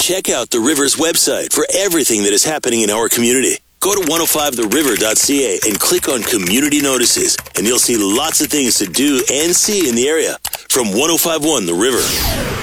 Check out the River's website for everything that is happening in our community. Go to 105theriver.ca and click on Community Notices, and you'll see lots of things to do and see in the area. From 105.1 The River.